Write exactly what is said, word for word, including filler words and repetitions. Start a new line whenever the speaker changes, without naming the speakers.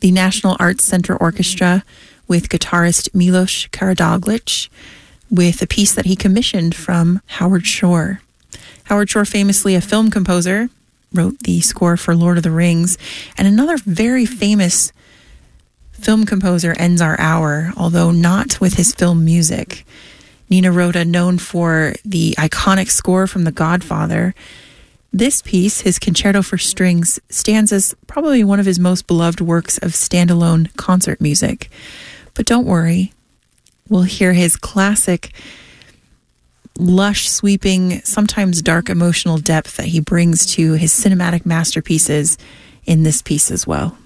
the National Arts Center Orchestra with guitarist Milos Karadoglic with a piece that he commissioned from Howard Shore. Howard Shore, famously a film composer, wrote the score for Lord of the Rings, and another very famous film composer ends our hour, although not with his film music. Nino Rota, known for the iconic score from The Godfather. This piece, his Concerto for Strings, stands as probably one of his most beloved works of standalone concert music. But don't worry, we'll hear his classic, lush, sweeping, sometimes dark emotional depth that he brings to his cinematic masterpieces in this piece as well.